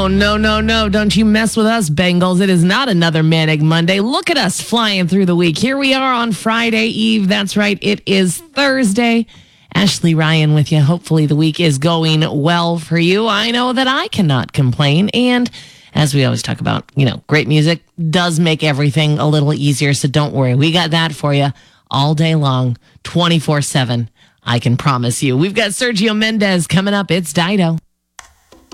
Oh, no, no, no. Don't you mess with us, Bengals. It is not another Manic Monday. Look at us flying through the week. Here we are on Friday Eve. That's right. It is Thursday. Ashley Ryan with you. Hopefully the week is going well for you. I know that I cannot complain. And as we always talk about, great music does make everything a little easier. So don't worry. We got that for you all day long, 24/7. I can promise you. We've got Sergio Mendes coming up. It's Dido.